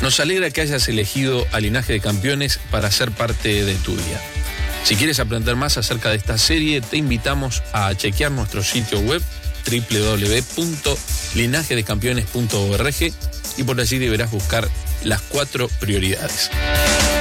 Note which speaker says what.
Speaker 1: Nos alegra que hayas elegido a Linaje de Campeones para ser parte de tu día. Si quieres aprender más acerca de esta serie, te invitamos a chequear nuestro sitio web www.linajedecampeones.org y por allí deberás buscar las 4 prioridades.